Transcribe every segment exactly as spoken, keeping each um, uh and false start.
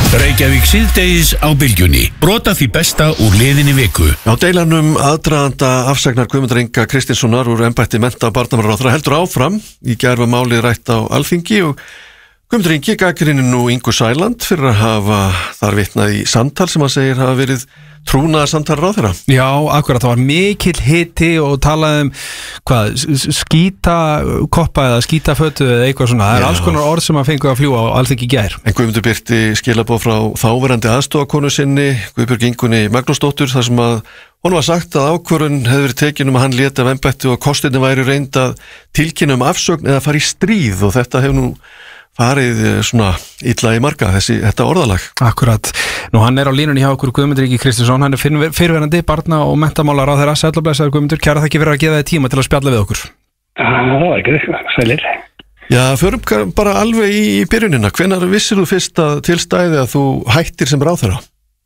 Reykjavík síðdegis á bylgjunni. Brota því besta úr liðinni viku. Á deilanum aðdraganda afsagnar Guðmundar Inga Kristinssonar úr embætti mennta- og barnamálaráðherra heldur áfram. Í gær var málið rætt á Alþingi og Guðmundur Ingi gagnrýnir nú Ingu Sæland fyrir að hafa þar vitnað í samtal sem hann segir hafa verið trúnaðar samtal ráðherra. Já, akkurat, það var mikill hiti og talaði um hvað, skýta koppa eða skýta fötu eða eitthvað svona. Það er alls konar orð sem að fengu að fljúa á Alþingi í gær. En Guðmundur birti skilaboð frá þáverandi aðstofakonu sinni, Guðbjörg Ingunni Magnúsdóttur, þar sem að honum var sagt að ákvörðun hefði verið tekin um að hann léti af embætti og kostirnir væri reynd að tilkynna um afsögn eða fara í stríð, og þetta hefur nú farið svona illa í marga, þessi, þetta orðalag. Akkurat. Nú hann er á línunni hjá okkur Guðmundur Ingi Kristinsson, hann er fyrirverandi barna- og menntamálaráðherra. Sæll og blessaður Guðmundur, kæra þakki fyrir að gefa þér tíma til að spjalla við okkur. Það var ekki, sælir. Já, förum bara alveg í, í byrjunina. Hvenær vissir þú fyrst að tilstæði að þú hættir sem ráðherra?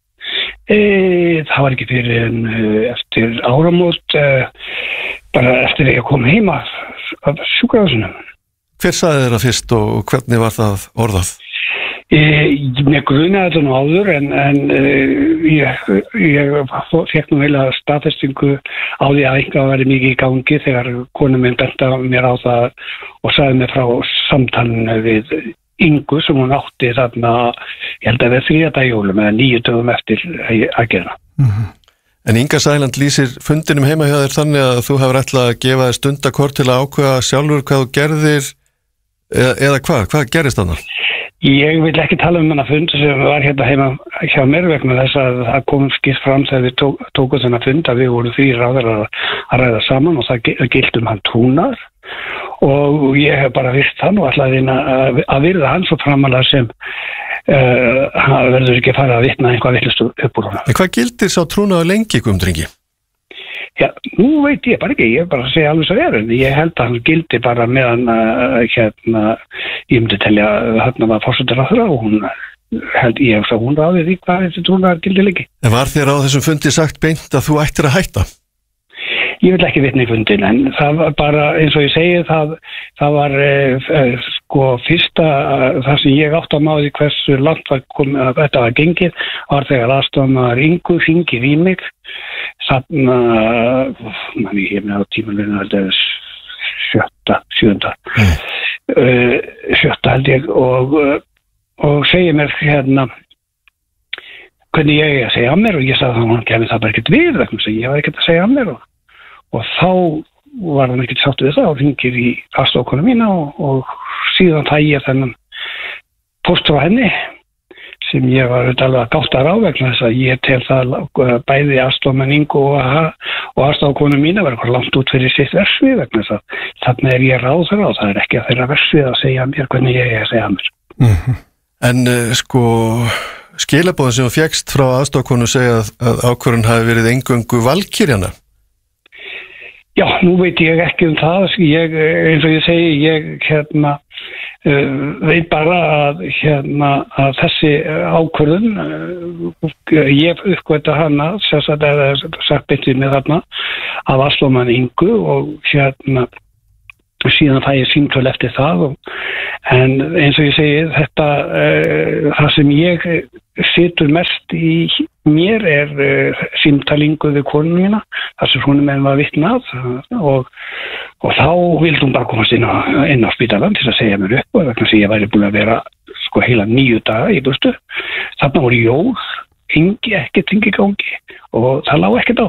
E, það var ekki fyrir en eftir áramót, e, bara eftir að ég kom heima af sjúkrahúsinu. Hver sagði þér það fyrst og hvernig var það orðað? Mér grunaði þetta nú áður en, en ég, ég fekk nú heila staðfestingu á því að eitthvað væri mikið í gangi þegar konu minn benti mér á það og sagði mér frá samtalinu við Ingu sem hún átti þarna, ég held að við þriðja jólum eða níu dögum eftir aðgerðina. Mm-hmm. En Inga Sæland lýsir fundinum heima hjá þér þannig að þú hefur ætlað að gefa þér stundakort til að ákveða sjálfur hvað þú gerðir eða, eða hvað, hvað gerist þannig? Ég vil ekki tala um hana fund sem var hérna heima hjá mér vegna þess að það kom skipt fram þegar við tók, tókum þennan fund að við vorum þrír ráðherrar að ræða saman og það gilt um hann trúnað og ég hef bara virt hann og ætlaði að, að virða hann svo framalega sem uh, hann verður ekki að fara að vitna einhvað vitlustu upp úr honum. En hvað gildir sá trúnaður lengi, Guðmundur Ingi? Já, nú veit ég bara ekki, ég bara segja alveg svo er en ég held að hann gildi bara meðan uh, hérna, ég myndi telja hérna var forsætisráðherra og hún held ég að hún ráði því hvað þessi trúnaður gildi lengi. En var þér á þessum fundi sagt beint að þú ættir að hætta? Ég vil ekki vitna í fundin en það var bara eins og ég segi það, það var eh, sko fyrsta það sem ég átt að máði hversu langt var komið að þetta var gengið var þegar aðstofamaður Ingu hringir í mig þannig að ég hef með á tímanlunum þetta er sjötta, sjöunda mm. uh, sjötta held ég og, og segir mér hérna hvernig ég er að segja að mér og ég sagði að hann kemur það bara ekkert við vegna sem ég var ekkert að segja að mér og Og þá var hann ekkert sáttu við það og hringir í aðstofakonu mína og, og síðan það ég þennan post frá henni sem ég var alveg að gáta á vegna þess að ég tel það bæði aðstofamenn Ingu og, og aðstofakonu mína var eitthvað langt út fyrir sitt versvið vegna þess að þarna er ég ráðherra og það er ekki að þeirra versvið að segja mér hvernig ég er að segja mér. Mm-hmm. En uh, sko skilaboðin sem þú fékkst frá aðstofakonu segja að, að ákvörðun hafi verið eingöngu valkyrjana. Já, nú veit ég ekki um það, ég, eins og ég segi, ég hérna, uh, veit bara að, hérna, að þessi ákvörðun, uh, ég uppgötta hana, sérstaklega eða sagt beittið með þarna, af aðstofamenn Ingu og hérna, síðan fæ ég símtöl eftir það og, en eins og ég segi þetta uh, það sem ég situr mest í mér er uh, símtalingu við konuna mína þar sem hún með var vitnað og, og þá vildi hún bara komast inn á, inn á spítalann til að segja mér upp og vegna sem ég væri búin að vera sko heila níu daga í burtu þarna voru jól, engi ekkert engi gangi og það lá ekkert á.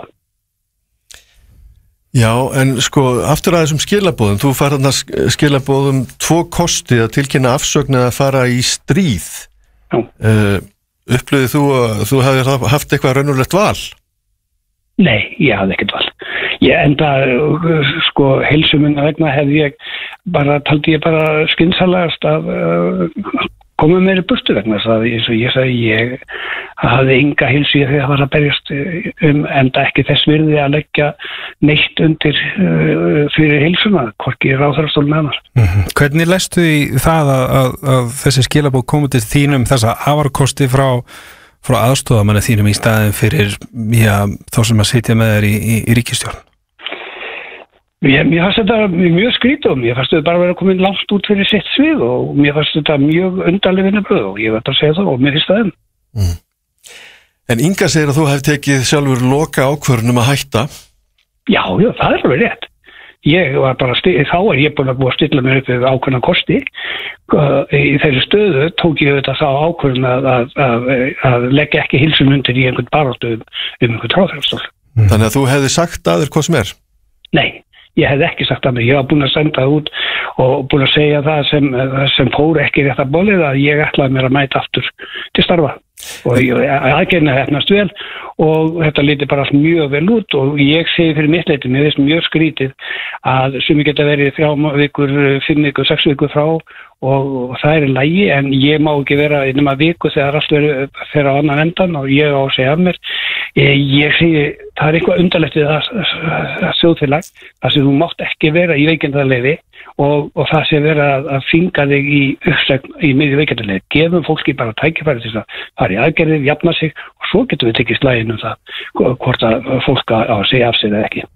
Já, en sko, aftur að þessum skilabóðum, þú fær þarna skilabóðum tvo kosti að tilkynna afsögn eða fara í stríð. Já. Uh, upplifðið þú að þú hefði haft eitthvað raunverulegt val? Nei, ég hafði ekkert val. Ég enda, sko, heilsuminna vegna hefði ég bara, taldi ég bara skynsalegast að uh, koma meiri burtu vegna þess að eins og ég sagði, ég hafði enga heilsu þegar það var að berjast um enda ekki þess virði að leggja neitt undir uh, fyrir heilsuna, hvorki ráðherrastól með hennar. Mm-hmm. Hvernig lestu í það að, að, að þessi skilabóð komið til þínum þessa afarkosti frá, frá aðstofamanni þínum í staðin fyrir já, þá sem að sitja með þér í, í, í ríkisstjórn? Mér, mér fannst þetta mjög skrítið og mér fannst þetta bara að vera komin langt út fyrir sitt svið og mér fannst þetta mjög undarleg vinnubröð og ég veit að segja það og mér finnst það enn. Mm. En Inga segir að þú hef tekið sjálfur loka ákvörðunum að hætta. Já, já, það er alveg rétt. Ég var bara, þá er ég búin að búið að stilla mér upp við ákveðna kosti. Í þeirri stöðu tók ég þetta þá ákvörðun að, að, að, að leggja ekki hilsum undir í einhvern baráttu um, um einhvern ráðherrastól. Mm. Þannig að þú hefði sagt að þér hvað sem er? Nei, ég hefði ekki sagt að mér. Ég var búin að senda það út og búin að segja það sem, sem fór ekki rétt að bólið að ég ætlaði mér að mæta aftur til starfa. Og aðgerðina hefnast vel og þetta liti bara mjög vel út og ég segi fyrir mitt leiti, mér finnst mjög skrítið að sumi geta verið þrjá vikur, fimm vikur, sex vikur frá og, og það er í lagi en ég má ekki vera innum að viku þegar allt verið fyrir á annan endan og ég á að segja af mér. Ég, ég segi, það er eitthvað undarlegt við það þjóðfélag, þar sem þú mátt ekki vera í veikindaleyfi og, og það sé vera að, að finga þig í uppsegn í miðju veikindaleyfi. Gefum fólki bara tækifæri til að fara í aðgerðir, jafna sig og svo getum við tekið slægin um það hvort að fólk á að segja af sig eða ekki.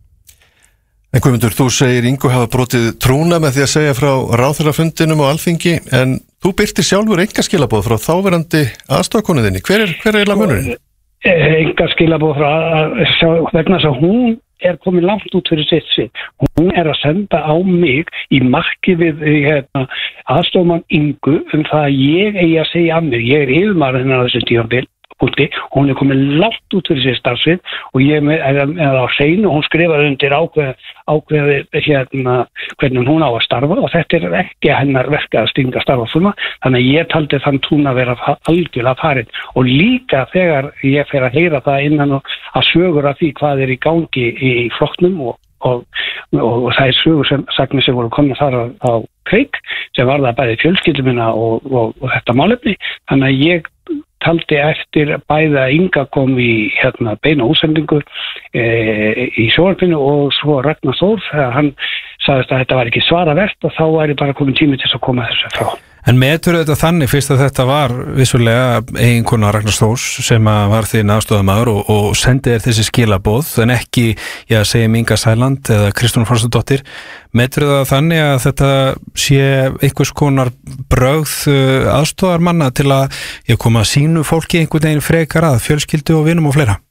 En Guðmundur, þú segir Ingu hafa brotið trúna með því að segja frá ráðherrafundinum og Alþingi en þú birtir sjálfur einkaskilaboð frá þáverandi aðstoðarkonuðinni. Hver er, hver er munurinn? Einkaskilaboð frá vegna þess að hún er komin langt út fyrir sitt sig. Hún er að senda á mig í marki við hérna, aðstofmann Ingu um það að ég eigi að segja af mér. Ég er yfirmaður hennar á þessum tímabil. Hún er komin langt út fyrir sér starfsvið og ég er á hreinu og hún skrifar undir ákveð, ákveði hérna hvernig hún á að starfa og þetta er ekki hennar verka að stinga starfa fyrir maður. Þannig að ég taldi þann tún að vera algjörlega farin og líka þegar ég fer að heyra það innan og að sögur af því hvað er í gangi í flokknum og, og, og, og það er sögur sem sagnir sem voru komna þar á, á kreik sem var það bæði fjölskyldumina og, og, og þetta málefni. Þannig að ég taldi eftir bæði að Inga kom í hérna, beina útsendingu e, í sjónvarpinu og svo Ragnar Þór þegar hann sagðist að þetta var ekki svaravert og þá væri bara komin tími til að koma þessu frá. En metur þetta þannig fyrst að þetta var vissulega eiginkona Ragnar Þórs sem var þinn aðstoðarmaður og, og sendi þér þessi skilaboð en ekki, já, segjum Inga Sæland eða Kristrún Frostadóttir. Metur þetta þannig að þetta sé einhvers konar brögð aðstoðarmanna til að ég koma að sínu fólki einhvern veginn frekar að fjölskyldu og vinum og fleira?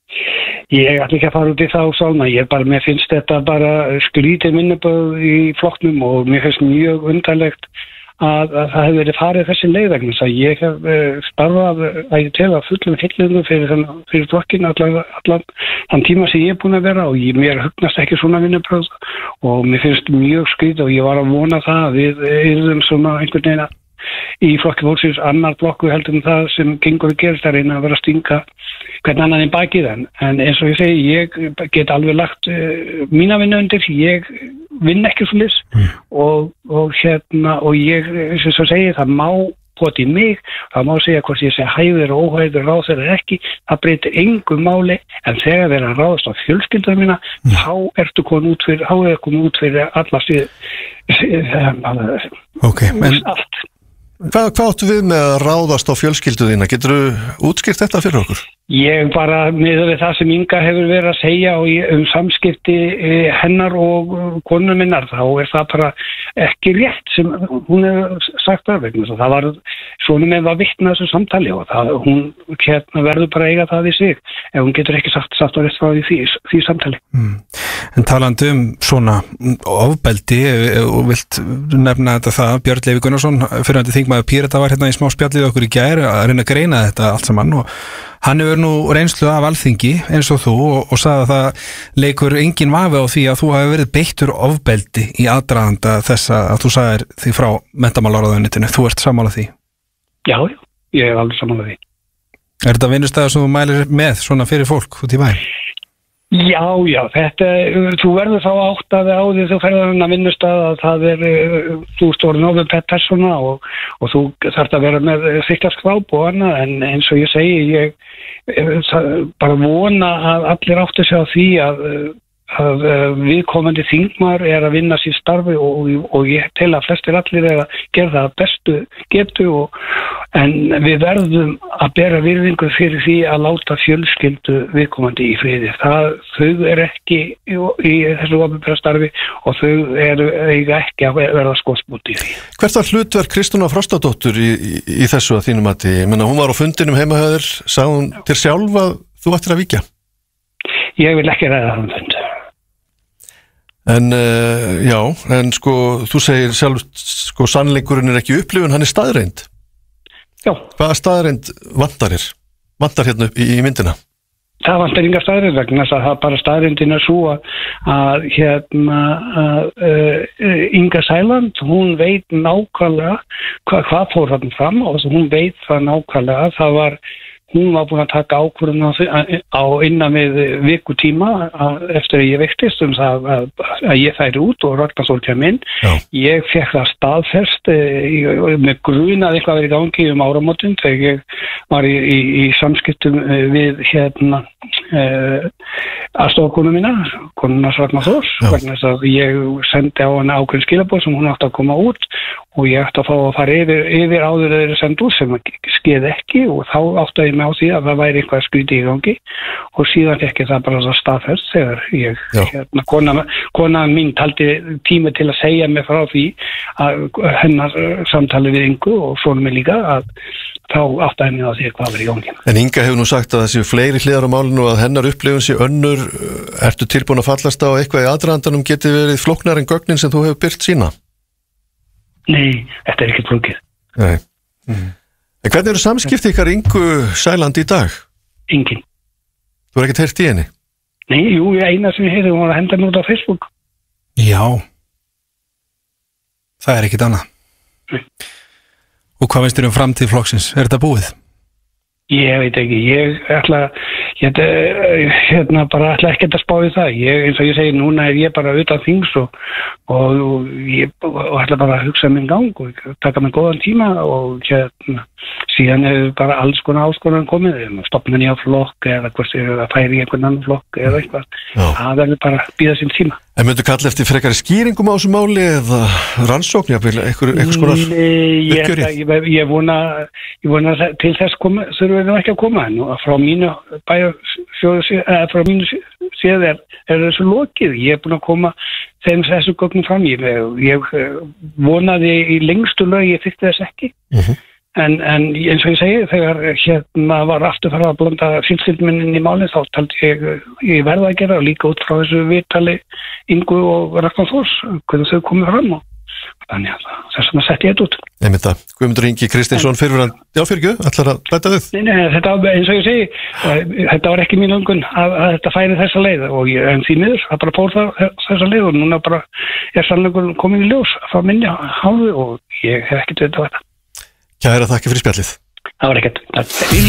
Ég ætla ekki að fara út í þá sálma, ég bara, mér finnst þetta bara skrítið minnaböð í flokknum og mér finnst mjög undarlegt að, að það hefur verið farið þessi leið vegna þess að ég hef uh, starfað að ég tel að fullum heillinu fyrir, fyrir flokkinn allan, allan þann tíma sem ég er búin að vera og ég, mér hugnast ekki svona vinnubröð og mér finnst mjög skrítið og ég var að vona það að við erum svona einhvern veginn að í flokki fólksins annar flokku heldur um það sem gengur að gerast að reyna að vera að stinga hvern annan í bakið en, en eins og ég segi, ég get alveg lagt uh, mína vinnu undir, ég vinn ekki svo lis mm. og, og hérna og ég, eins og segi, það má poti í mig, það má segja hvort ég segja hæður og óhæður ráðherra er ekki, það breytir engu máli en þegar þeir að ráðast á fjölskyldar mína mm. þá ertu komin út fyrir, þá er komin út fyrir alla síð, okay, en... allt. Hvað, hvað áttu við með að ráðast á fjölskyldu þína? Getur þú útskýrt þetta fyrir okkur? Ég bara, með það sem Inga hefur verið að segja um samskipti hennar og konu minnar, þá er það bara ekki rétt sem hún hefur sagt það vegna. Það var svona með að vitna þessu samtali og það, hún hérna, verður bara að eiga það í sig ef hún getur ekki sagt, sagt á rétt frá því, því samtali. Mm. En talandi um svona ofbeldi og vilt nefna þetta það, Björn Leví Gunnarsson, fyrrverandi þingmaður Pírata var hérna í smá spjallið okkur í gær að reyna að greina þetta allt saman og hann hefur nú reynslu af Alþingi eins og þú og, og sagði að það leikur engin vafi á því að þú hafi verið beittur ofbeldi í aðdraganda þess að þú sagðir því frá menntamálaráðuneytinu. Þú ert sammála því? Já, já, ég er alveg sammála því. Er þetta vinnustæður sem þú mælir með svona fyrir fólk út í bæ? Já, já, þetta, þú verður þá áttaði á því þú ferður hann að vinnustæða að það er, þú stóður nófið pett persóna og, og þú þarft að vera með þyklarskváp og annað en eins og ég segi, ég bara vona að allir áttu sig á því að, að viðkomandi þingmaður er að vinna sín starfi og, og ég tel að flestir allir er að gera það bestu getu og, en við verðum að bera virðingu fyrir því að láta fjölskyldu viðkomandi í friði. Það, þau er ekki í, í þessu opinbera starfi og þau eru eiga ekki að verða skotspúti í því. Hvert var hlutverk Kristrúnar Frostadóttur í, í, í þessu að þínum mati? Ég menna, hún var á fundinum heimahöður, sagði hún til sjálf að þú ættir að víkja? Ég vil ekki ræða þann fund. En uh, já, en sko, þú segir sjálf, sko, sannleikurinn er ekki upplifun, hann er staðreind. Já. Hvaða staðreind vantar hér? Vantar hérna upp í, í myndina? Það vantar inga staðreind vegna þess að það bara staðreindin er svo að, að hérna að, uh, Inga Sæland, hún veit nákvæmlega hvað, hvað fór þarna fram og hún veit það nákvæmlega. Það var Hún var búin að taka ákvörðun á, á innan við viku tíma eftir að ég veiktist um það að, að ég færi út og Ragnarsson kem inn. Já. Ég fekk það staðfest e, með grun að eitthvað verið í gangi um áramótin þegar ég var í, í, í samskiptum við hérna e, aðstofakonu mína, konuna Ragnarsson, vegna þess að ég sendi á hana ákveðin skilaboð sem hún átti að koma út og ég ætti að fá að fara yfir, yfir áður þeirri sendt út sem skeið ekki og þá átti ég með á því að það væri eitthvað skríti í gangi og síðan fekk ég það bara það staðfest þegar ég, hérna, kona, kona mín taldi tími til að segja mig frá því að hennar samtali við Ingu og svona mig líka að þá átti henni á því hvað var í gangi. En Inga hefur nú sagt að það séu fleiri hliðar á málinu og að hennar upplifun sé önnur. Ertu tilbúin að fallast á eitthvað í aðdragandanum geti verið flóknar en gögnin sem þú hefur birt sína? Nei, þetta er ekki flókið. Nei. Mm. En hvernig eru samskipti ykkar Ingu Sæland í dag? Engin. Þú er ekkert heyrt í henni? Nei, jú, eina sem ég heyrði, hún var að henda mér út á Facebook. Já. Það er ekkert annað. Nei. Og hvað veist þér um framtíð flokksins? Er þetta búið? Ég veit ekki, ég ætla, ég hérna bara ætla ekki að spá í það. Ég, eins og ég segi, núna er ég bara utan þings og, og, og ég og ætla bara að hugsa minn gang og taka mig góðan tíma og hérna, síðan er bara alls konar áskonar komið, stopna nýja flokk eða hvort er að færi í einhvern annan flokk eða eitthvað. Já. Það verður bara að bíða sín tíma. En myndu kalla eftir frekari skýringum á þessu máli eða rannsókn, eitthvað skonar uppgjöri? Ég, ég, ég vona, ég vona til þess koma, þurfum við ekki að koma en frá mínu bæjarsjóðu, eða frá mínu séð er, er þessu lokið. Ég er búin að koma þeim þessu gögnum fram. Ég, ég vonaði í lengstu lög, ég fikk þess ekki. Uh-huh. En, en eins og ég segi, þegar hérna var aftur fara að blanda fylgfylgminnin í málið, þá taldi ég, ég verða að gera líka út frá þessu viðtali Ingu og Ragnarsson, hvernig þau komið fram og þannig að þess vegna setti ég þetta út. Einmitt það, Guðmundur Ingi Kristinsson fyrirverandi, já fyrirgjöð, ætlar að bæta við? Nei, nei, þetta var eins og ég segi, þetta var ekki mín löngun að, að þetta færi þessa leið og ég, en því miður, það bara fór það þessa leið og núna bara er sannleikurinn komin í ljós frá minni hálfu og ég hef ekkert veit á þetta. Kæra, þakka fyrir spjallið. Það var ekkert.